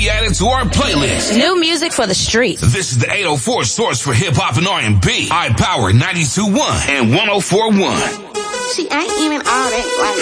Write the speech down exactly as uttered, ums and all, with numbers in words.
be added to our playlist. New music for the streets. This is the eight oh four source for hip-hop and R and B. iPower ninety-two point one and one oh four point one. She ain't even all that, like,